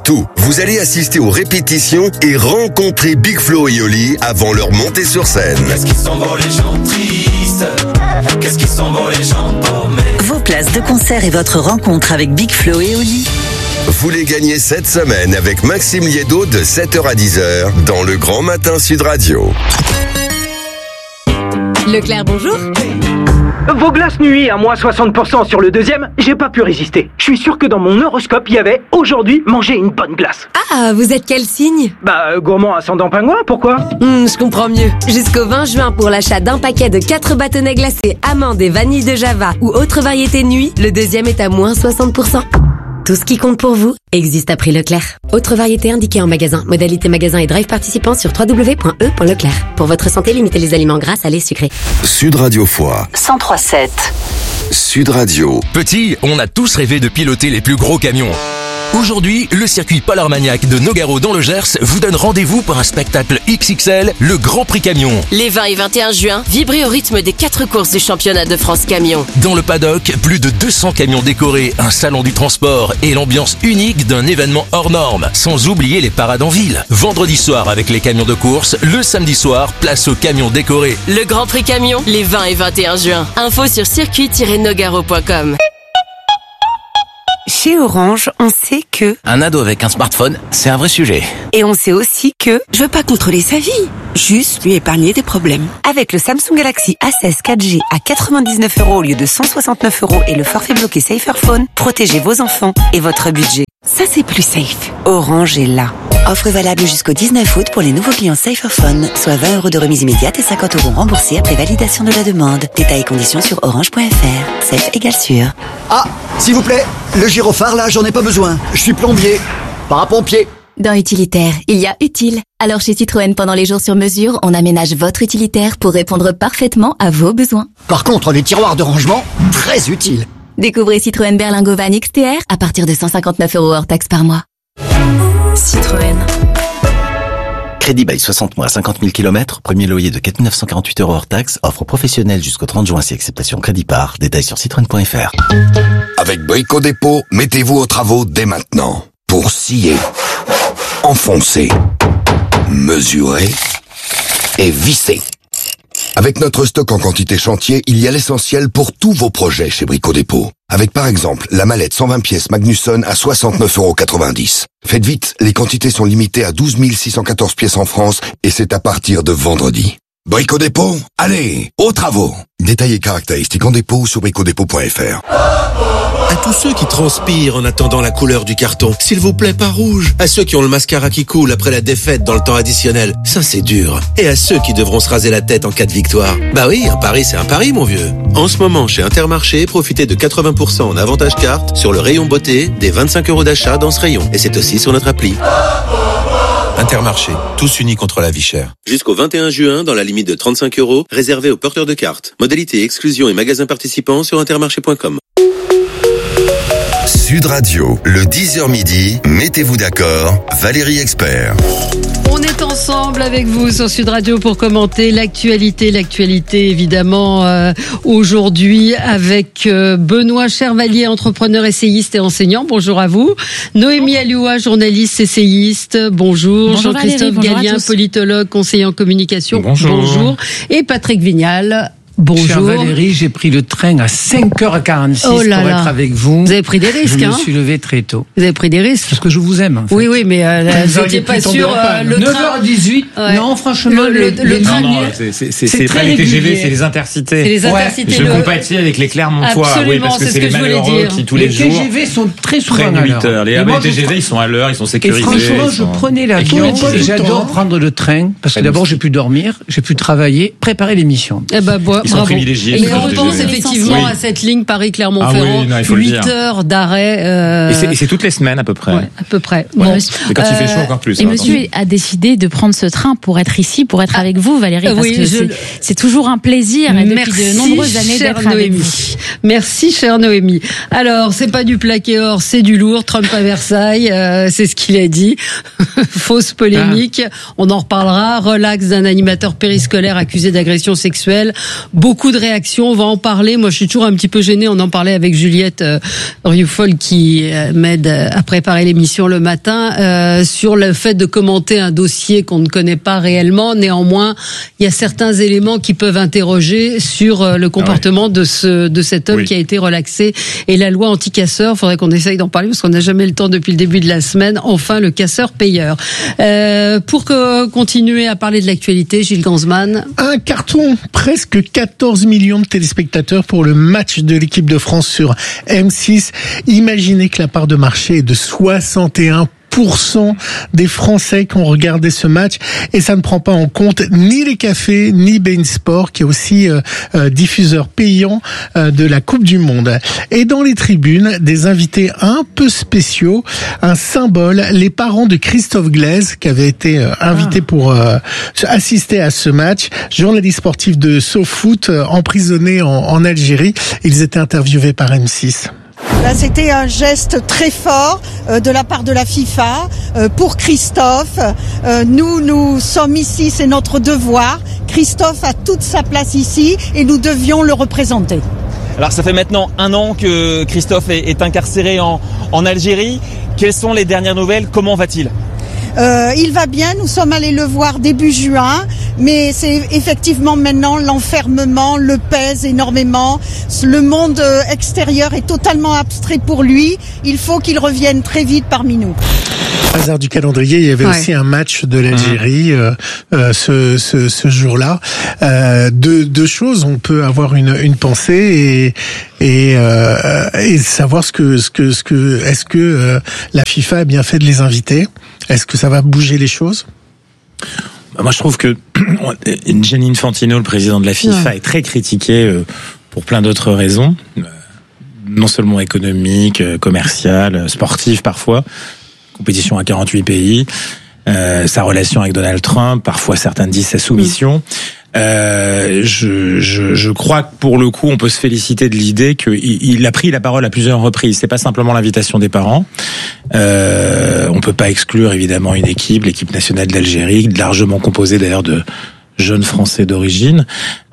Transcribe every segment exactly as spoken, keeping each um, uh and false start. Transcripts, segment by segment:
tout. Vous allez assister aux répétitions et rencontrer Big Flo et Oli avant leur montée sur scène. Qu'est-ce qu'ils sont beaux les gens tristes, qu'est-ce qu'ils sont beaux les gens paumés. Vos places de concert et votre rencontre avec Big Flo et Oli. Vous les gagnez cette semaine avec Maxime Liédo de sept heures à dix heures dans le Grand Matin Sud Radio. Leclerc, bonjour. Vos glaces nuit à moins soixante pour cent sur le deuxième, j'ai pas pu résister. Je suis sûr que dans mon horoscope, il y avait « Aujourd'hui, manger une bonne glace ». Ah, vous êtes quel signe ? Bah, gourmand ascendant pingouin, pourquoi ? Hmm, je comprends mieux. Jusqu'au vingt juin, pour l'achat d'un paquet de quatre bâtonnets glacés, amandes et vanille de Java ou autre variété nuit, le deuxième est à moins soixante pour cent. Tout ce qui compte pour vous existe à prix Leclerc. Autre variété indiquée en magasin. Modalité magasin et drive participant sur w w w point e point leclerc. Pour votre santé, limitez les aliments gras, salés, sucrés. Sud Radio Foix. cent trois virgule sept. Sud Radio. Petit, on a tous rêvé de piloter les plus gros camions. Aujourd'hui, le circuit Paul Armagnac de Nogaro dans le Gers vous donne rendez-vous pour un spectacle X X L, le Grand Prix Camion. Les vingt et vingt et un juin, vibrez au rythme des quatre courses du championnat de France Camion. Dans le paddock, plus de deux cents camions décorés, un salon du transport et l'ambiance unique d'un événement hors norme. Sans oublier les parades en ville. Vendredi soir avec les camions de course, le samedi soir, place aux camions décorés. Le Grand Prix Camion, les vingt et vingt et un juin. Info sur circuit tiret nogaro point com. Chez Orange, on sait que... Un ado avec un smartphone, c'est un vrai sujet. Et on sait aussi que... Je veux pas contrôler sa vie, juste lui épargner des problèmes. Avec le Samsung Galaxy A seize quatre G à quatre-vingt-dix-neuf euros au lieu de cent soixante-neuf euros et le forfait bloqué Saferphone, protégez vos enfants et votre budget. Ça, c'est plus safe. Orange est là. Offre valable jusqu'au dix-neuf août pour les nouveaux clients Saferphone, soit vingt euros de remise immédiate et cinquante euros remboursés après validation de la demande. Détails et conditions sur orange point f r. Safe égale sûr. Ah, s'il vous plaît, le gyrophare là, j'en ai pas besoin. Je suis plombier, parapompier. Dans utilitaire, il y a utile. Alors chez Citroën, pendant les jours sur mesure, on aménage votre utilitaire pour répondre parfaitement à vos besoins. Par contre, les tiroirs de rangement, très utiles. Découvrez Citroën Berlingo Van X T R à partir de cent cinquante-neuf euros hors taxe par mois. Citroën. Crédit bail soixante mois, cinquante mille kilomètres, premier loyer de quatre mille neuf cent quarante-huit euros hors taxe, offre professionnelle jusqu'au trente juin si acceptation crédit par, détails sur citroën point f r. Avec Brico Dépôt, mettez-vous aux travaux dès maintenant. Pour scier, enfoncer, mesurer et visser. Avec notre stock en quantité chantier, il y a l'essentiel pour tous vos projets chez Brico Dépôt. Avec par exemple la mallette cent vingt pièces Magnusson à soixante-neuf euros quatre-vingt-dix. Faites vite, les quantités sont limitées à douze mille six cent quatorze pièces en France et c'est à partir de vendredi. Brico Dépôt, allez, aux travaux. Détails et caractéristiques en dépôt ou sur brico dépôt point f r. À tous ceux qui transpirent en attendant la couleur du carton, s'il vous plaît, pas rouge. À ceux qui ont le mascara qui coule après la défaite dans le temps additionnel, ça c'est dur. Et à ceux qui devront se raser la tête en cas de victoire. Bah oui, un pari c'est un pari, mon vieux. En ce moment, chez Intermarché, profitez de quatre-vingts pour cent en avantage carte sur le rayon beauté, des vingt-cinq euros d'achat dans ce rayon. Et c'est aussi sur notre appli. Intermarché, tous unis contre la vie chère. Jusqu'au vingt et un juin, dans la limite de trente-cinq euros, réservé aux porteurs de cartes. Modalité, exclusion et magasins participants sur intermarché point com. Sud Radio, le dix heures midi, mettez-vous d'accord, Valérie Expert. On est ensemble avec vous sur Sud Radio pour commenter l'actualité. L'actualité, évidemment, euh, aujourd'hui avec euh, Benoît Chervalier, entrepreneur, essayiste et enseignant. Bonjour à vous. Noémie Alioua, journaliste, essayiste. Bonjour. Bonjour Jean-Christophe Valérie, Gallien, politologue, conseiller en communication. Bonjour. Bonjour. Et Patrick Vignal. Bonjour. Chère Valérie, j'ai pris le train à cinq heures quarante-six oh là pour là. être avec vous. Vous avez pris des risques, je hein. Je me suis levé très tôt. Vous avez pris des risques. Parce que je vous aime, en fait. Oui, oui, mais euh, vous n'étiez pas sûr, euh, le neuf train... heures dix-huit, ouais. Non, franchement, le, le, le, le train... Non, non, c'est, c'est, c'est, c'est très pas les T G V, régulier. c'est les intercités. C'est les intercités. Ouais. Je le... compatis avec les Clermontois. Absolument, oui, parce que c'est, c'est, ce les que je voulais malheureux dire. qui tous les, les jours jours... Les T G V sont très souvent à huit l'heure. heures. Les, moi, les T G V, ils sont à l'heure, ils sont sécurisés. Et franchement, je sont... prenais l'avion et j'adore prendre le train parce que d'abord, j'ai pu dormir, j'ai pu travailler, préparer l'émission. Eh ben, bon, ils sont bravo. privilégiés. Et on repense effectivement oui. à cette ligne Paris-Clermont-Ferrand, ah oui, non, huit heures d'arrêt. Euh... Et, c'est, et c'est toutes les semaines à peu près. Ouais, à peu près. Ouais. Bon. Et quand euh... il fait chaud encore plus. Et hein, monsieur attention. a décidé de prendre ce train pour être ici, pour être avec vous, Valérie, parce oui, que je... c'est, c'est toujours un plaisir et Merci, depuis de nombreuses années d'être Noémie. avec vous. Merci, chère Noémie. Alors, c'est pas du plaqué or, c'est du lourd. Trump à Versailles, euh, c'est ce qu'il a dit. Fausse polémique. Ah. On en reparlera. Relax d'un animateur périscolaire accusé d'agression sexuelle. beaucoup de réactions. On va en parler. Moi, je suis toujours un petit peu gênée. On en parlait avec Juliette euh, Rioufol qui euh, m'aide à préparer l'émission le matin euh, sur le fait de commenter un dossier qu'on ne connaît pas réellement. Néanmoins, il y a certains éléments qui peuvent interroger sur euh, le comportement ah ouais. de ce de cet homme oui. qui a été relaxé. Et la loi anti-casseur, il faudrait qu'on essaye d'en parler parce qu'on n'a jamais le temps depuis le début de la semaine. Enfin, le casseur-payeur. Euh, pour que, continuer à parler de l'actualité, Gilles Gansman. Un carton, presque quatorze millions de téléspectateurs pour le match de l'équipe de France sur M six. Imaginez que la part de marché est de soixante et un pour cent des Français qui ont regardé ce match, et ça ne prend pas en compte ni les cafés ni beIN Sport qui est aussi euh, euh, diffuseur payant euh, de la Coupe du Monde. Et dans les tribunes, des invités un peu spéciaux, un symbole, les parents de Christophe Glaise qui avait été euh, invité ah. pour euh, assister à ce match, journaliste sportif de SoFoot euh, emprisonné en, en Algérie. Ils étaient interviewés par M six. Là, c'était un geste très fort euh, de la part de la FIFA euh, pour Christophe. Euh, nous, nous sommes ici, c'est notre devoir. Christophe a toute sa place ici et nous devions le représenter. Alors ça fait maintenant un an que Christophe est, est incarcéré en, en Algérie. Quelles sont les dernières nouvelles ? Comment va-t-il ? Euh, il va bien, nous sommes allés le voir début juin, mais c'est effectivement maintenant l'enfermement le pèse énormément. Le monde extérieur est totalement abstrait pour lui. Il faut qu'il revienne très vite parmi nous. Hasard du calendrier, il y avait ouais. aussi un match de l'Algérie euh, euh, ce, ce, ce jour-là. Euh, deux, deux choses, on peut avoir une, une pensée et, et, euh, et savoir ce que, ce que, ce que, est-ce que euh, la FIFA a bien fait de les inviter ? Est-ce que ça va bouger les choses ? Moi, je trouve que Gianni Infantino, le président de la FIFA, ouais. est très critiqué pour plein d'autres raisons, non seulement économiques, commerciales, sportives parfois. Compétition à quarante-huit pays, euh, sa relation avec Donald Trump, parfois certains disent sa soumission. Euh, je, je, je crois que pour le coup, on peut se féliciter de l'idée qu'il il a pris la parole à plusieurs reprises. C'est pas simplement l'invitation des parents. Euh, on peut pas exclure évidemment une équipe, l'équipe nationale d'Algérie, largement composée d'ailleurs de jeunes Français d'origine,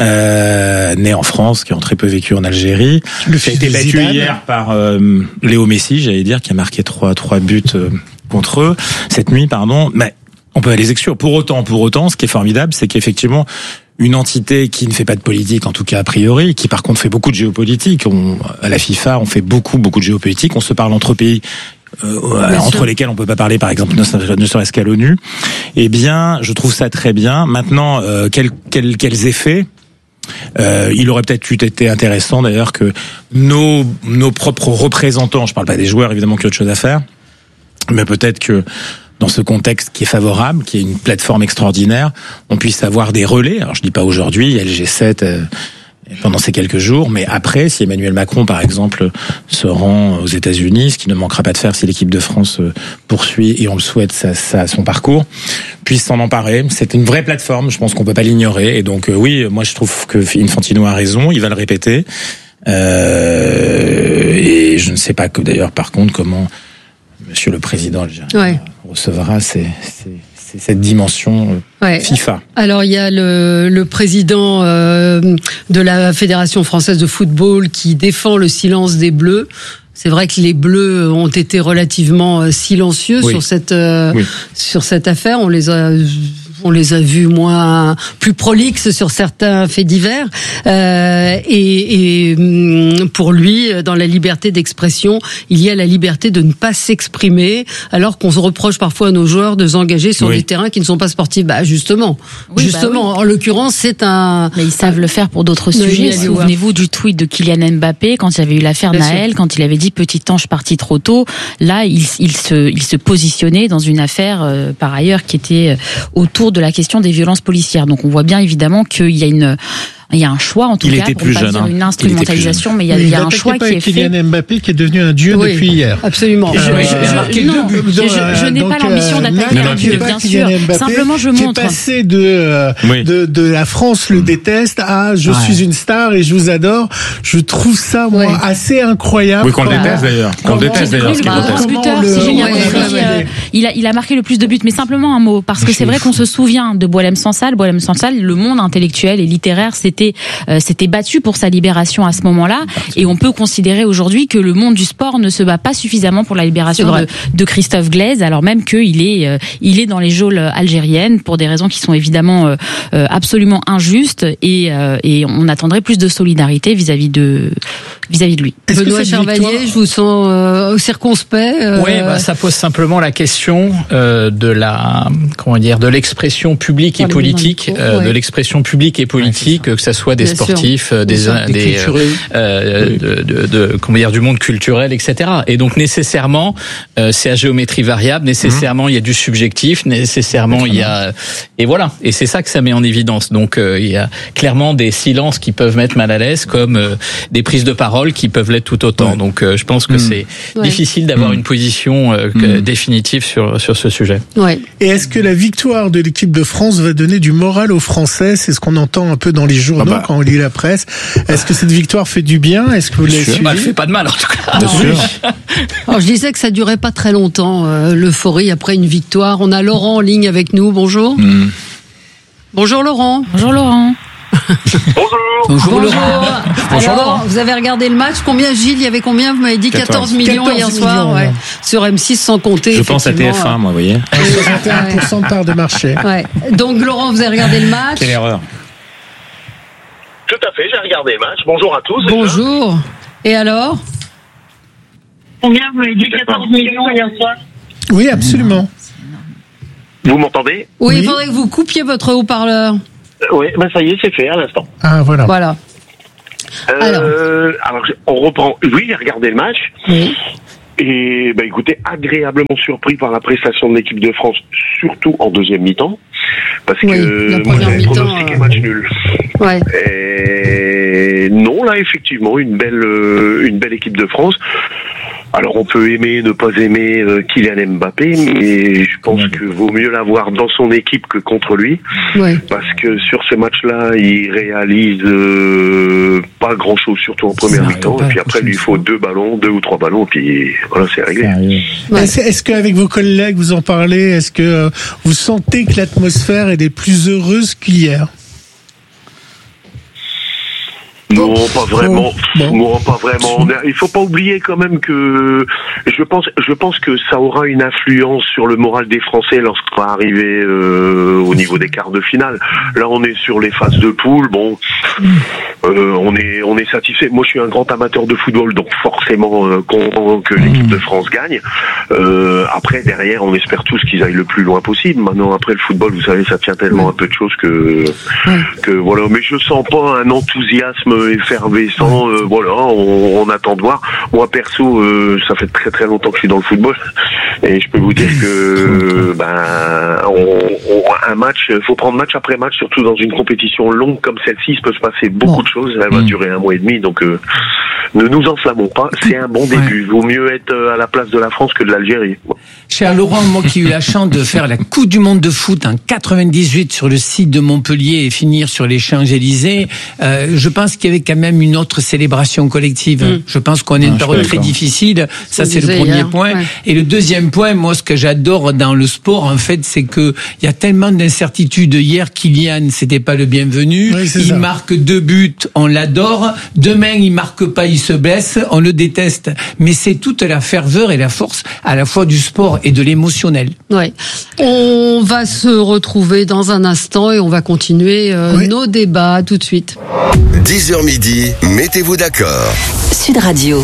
euh, nés en France, qui ont très peu vécu en Algérie. Le qui a été battu Zidane. hier par euh, Léo Messi, j'allais dire, qui a marqué trois trois buts euh, contre eux cette nuit, pardon. Mais on peut les exclure. Pour autant, pour autant, ce qui est formidable, c'est qu'effectivement une entité qui ne fait pas de politique, en tout cas a priori, qui par contre fait beaucoup de géopolitique. On, à la FIFA, on fait beaucoup beaucoup de géopolitique. On se parle entre pays. Euh, entre sûr. lesquels on peut pas parler, par exemple, ne serait-ce qu'à l'ONU. Eh bien, je trouve ça très bien. Maintenant, euh, quels, quels, quels effets euh, il aurait peut-être eu été intéressant d'ailleurs que nos, nos propres représentants, je parle pas des joueurs évidemment qui ont autre chose à faire, mais peut-être que dans ce contexte qui est favorable, qui est une plateforme extraordinaire, on puisse avoir des relais. Alors je dis pas aujourd'hui, il y a le G sept. Euh, pendant ces quelques jours, mais après, si Emmanuel Macron, par exemple, se rend aux États-Unis, ce qu'il ne manquera pas de faire si l'équipe de France poursuit, et on le souhaite, ça, ça, son parcours, puisse s'en emparer. C'est une vraie plateforme, je pense qu'on peut pas l'ignorer, et donc euh, oui, moi je trouve que Infantino a raison, il va le répéter, euh, et je ne sais pas que d'ailleurs, par contre, comment Monsieur le Président ouais. recevra ces... ces c'est cette dimension ouais. FIFA. Alors il y a le, le président euh, de la Fédération française de football qui défend le silence des Bleus. C'est vrai que les Bleus ont été relativement silencieux oui. sur cette euh, oui. sur cette affaire. On les a on les a vus moins plus prolixes sur certains faits divers. Euh, et, et pour lui, dans la liberté d'expression, il y a la liberté de ne pas s'exprimer, alors qu'on se reproche parfois à nos joueurs de s'engager sur oui. des terrains qui ne sont pas sportifs. Bah justement, oui, justement. Bah oui. En l'occurrence, c'est un. Mais ils savent le faire pour d'autres sujets. Souvenez-vous du tweet de Kylian Mbappé quand il y avait eu l'affaire Bien Naël, sûr. quand il avait dit petit ange parti trop tôt. Là, il, il se, il se positionnait dans une affaire euh, par ailleurs qui était autour de la question des violences policières. Donc on voit bien évidemment qu'il y a une il y a un choix en tout il cas pour ne pas dire une instrumentalisation, mais il y a, il il y a un choix qui est fait. Kylian Mbappé qui est devenu un dieu oui, depuis hier. Absolument. Je, euh, je, je, non, je, je, je n'ai donc, pas l'ambition d'attaquer un dieu, bien sûr. Mbappé, Simplement, je montre. Qui est passé de, euh, oui. de de la France le déteste à je ouais. suis une star et je vous adore. Je trouve ça moi ouais. assez incroyable. Oui, qu'on le déteste d'ailleurs. Qu'on le déteste d'ailleurs. Si j'ai bien compris, il a il a marqué le plus de buts, mais simplement un mot, parce que c'est vrai qu'on se souvient de Boualem Sansal. Boualem Sansal, le monde intellectuel et littéraire, c'était s'était euh, s'était battu pour sa libération à ce moment-là. Et on peut considérer aujourd'hui que le monde du sport ne se bat pas suffisamment pour la libération de, de Christophe Glaise, alors même qu'il est euh, il est dans les geôles algériennes pour des raisons qui sont évidemment euh, euh, absolument injustes, et euh, et on attendrait plus de solidarité vis-à-vis de vis-à-vis de lui. Est-ce Benoît Chervalier, je vous sens euh, circonspect. Euh... Oui, bah, ça pose simplement la question euh, de la comment dire de l'expression publique et politique, euh, ouais. de l'expression publique et politique, ouais, que ça soit des Bien sportifs, sûr. des Bien des, des euh, oui. de, de, de comment dire du monde culturel, et cetera. Et donc nécessairement, euh, c'est à géométrie variable. Nécessairement, mmh. il y a du subjectif. Nécessairement, il y a et voilà. Et c'est ça que ça met en évidence. Donc euh, il y a clairement des silences qui peuvent mettre mal à l'aise, comme euh, des prises de parole qui peuvent l'être tout autant. Ouais. Donc euh, je pense que mmh. c'est ouais. difficile d'avoir mmh. une position euh, mmh. définitive sur sur ce sujet. Ouais. Et est-ce que la victoire de l'équipe de France va donner du moral aux Français? C'est ce qu'on entend un peu dans les journaux ah bah. quand on lit la presse. Est-ce que cette victoire fait du bien? Est-ce que vous l'avez suivi? Bah, elle fait pas de mal en tout cas. Bien sûr. Alors je disais que ça durait pas très longtemps euh, l'euphorie après une victoire. On a Laurent en ligne avec nous. Bonjour. Mmh. Bonjour Laurent. Bonjour Laurent. Bonjour. Bonjour, Bonjour. Laurent. Bonjour. Alors, vous avez regardé le match. Combien, Gilles, il y avait combien? Vous m'avez dit quatorze millions hier soir, millions, ouais. Sur M six sans compter. Je pense à T F un, moi, vous voyez. soixante et un pour cent de part de marché. Ouais. Donc, Laurent, vous avez regardé le match. Quelle erreur. Tout à fait, j'ai regardé le match. Bonjour à tous. Bonjour. Et alors? Combien vous m'avez dit? quatorze millions hier soir? Oui, absolument. Vous m'entendez? Oui, oui, il faudrait que vous coupiez votre haut-parleur. Oui, ben ça y est, c'est fait à l'instant. Ah, voilà. Voilà. Euh, alors. alors, on reprend. Oui, j'ai regardé le match. Oui. Et, ben, écoutez, agréablement surpris par la prestation de l'équipe de France, surtout en deuxième mi-temps. Parce oui, que moi, j'avais pronostiqué euh... match nul. Ouais. Et non, là, effectivement, une belle, euh, une belle équipe de France. Alors on peut aimer, ne pas aimer euh, Kylian Mbappé, mais je pense que vaut mieux l'avoir dans son équipe que contre lui, ouais. parce que sur ce match-là, il réalise euh, pas grand-chose, surtout en première mi-temps, et puis après, il lui faut deux ballons, deux ou trois ballons, puis voilà, c'est réglé. Ouais. Est-ce, est-ce qu'avec vos collègues, vous en parlez, est-ce que euh, vous sentez que l'atmosphère est plus heureuse qu'hier ? Non, pas vraiment. Bon. Non, pas vraiment. Il faut pas oublier quand même que je pense, je pense que ça aura une influence sur le moral des Français lorsqu'on va arriver euh, au niveau des quarts de finale. Là, on est sur les phases de poule. Bon, euh, on est, on est satisfait. Moi, je suis un grand amateur de football, donc forcément euh, content que l'équipe de France gagne. Euh, après, derrière, on espère tous qu'ils aillent le plus loin possible. Maintenant, après le football, vous savez, ça tient tellement un peu de choses que, que voilà. Mais je sens pas un enthousiasme effervescent, euh, voilà, on, on attend de voir. Moi perso, euh, ça fait très très longtemps que je suis dans le football et je peux vous dire que ben on, on, un match, faut prendre match après match, surtout dans une compétition longue comme celle-ci, il peut se passer beaucoup bon. de choses. Elle va mmh. durer un mois et demi, donc euh, ne nous enflammons pas. C'est un bon début. Vaut mieux être à la place de la France que de l'Algérie. Cher Laurent, moi qui ai eu la chance de faire la Coupe du Monde de foot en quatre-vingt-dix-huit sur le site de Montpellier et finir sur les Champs-Élysées, euh, je pense qu'il y avait quand même une autre célébration collective. Mmh. Je pense qu'on est une période très difficile. Ça, c'est le premier hier. point. Ouais. Et le deuxième point, moi, ce que j'adore dans le sport, en fait, c'est que il y a tellement d'incertitudes. Hier, Kylian, c'était pas le bienvenu. Oui, il ça. marque deux buts, on l'adore. Demain, il marque pas, il se blesse, on le déteste. Mais c'est toute la ferveur et la force, à la fois du sport et de l'émotionnel. Ouais. On va se retrouver dans un instant et on va continuer euh, oui. nos débats tout de suite. dix heures midi, mettez-vous d'accord. Sud Radio.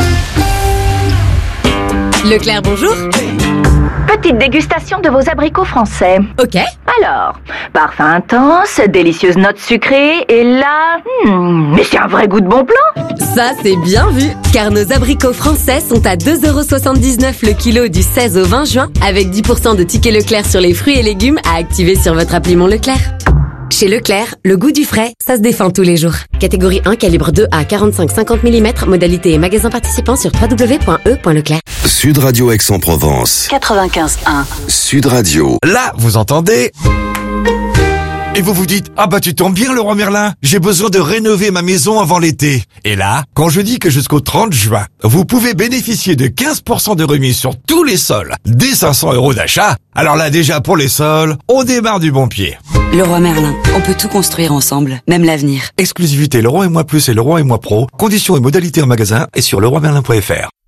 Leclerc, bonjour. Petite dégustation de vos abricots français. Ok. Alors, parfum intense, délicieuse note sucrée, et là... Hmm, mais c'est un vrai goût de bon plan. Ça, c'est bien vu, car nos abricots français sont à deux euros soixante-dix-neuf le kilo du seize au vingt juin, avec dix pour cent de tickets Leclerc sur les fruits et légumes à activer sur votre appli Mon Leclerc. Chez Leclerc, le goût du frais, ça se défend tous les jours. Catégorie un, calibre deux à quarante-cinq à cinquante millimètres, modalité et magasin participant sur w w w point e point leclerc. Sud Radio Aix-en-Provence. quatre-vingt-quinze un. Sud Radio. Là, vous entendez Et vous vous dites, ah bah tu tombes bien Leroy Merlin, j'ai besoin de rénover ma maison avant l'été. Et là, quand je dis que jusqu'au trente juin, vous pouvez bénéficier de quinze pour cent de remise sur tous les sols, dès cinq cents euros d'achat, alors là déjà pour les sols, on démarre du bon pied. Leroy Merlin, on peut tout construire ensemble, même l'avenir. Exclusivité Leroy et Moi Plus et Leroy et Moi Pro, conditions et modalités en magasin et sur leroy merlin point f r.